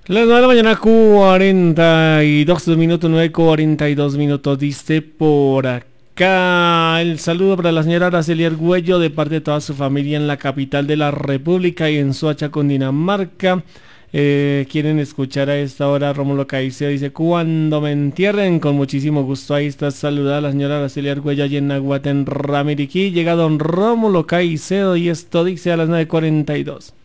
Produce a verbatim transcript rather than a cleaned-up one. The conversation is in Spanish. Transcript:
Las nueve de la mañana, cuarenta y dos minutos, nueve cuarenta y dos minutos, dice por acá. El saludo para la señora Araceli Argüello de parte de toda su familia en la capital de la República y en Soacha, Cundinamarca. Eh, quieren escuchar a esta hora Rómulo Caicedo, dice, cuando me entierren, con muchísimo gusto. Ahí está saludada la señora Araceli Argüello allí en Nahuatl, en Ramiriquí. Llega don Rómulo Caicedo y esto dice a las nueve cuarenta y dos.